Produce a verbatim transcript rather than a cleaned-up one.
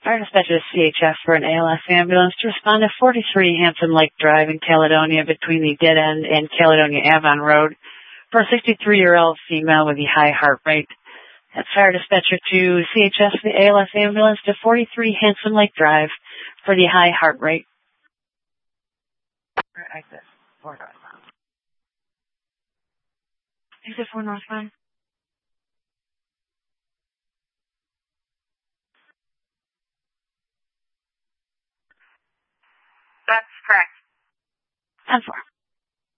Fire dispatcher C H F for an A L S ambulance to respond to forty-three Hanson Lake Drive in Caledonia between the Dead End and Caledonia Avon Road for a sixty-three-year-old female with a high heart rate. That's fire dispatcher to C H F for the A L S ambulance to forty-three Hanson Lake Drive for the high heart rate. Exit four northbound. Exit four northbound. That's correct. ten four.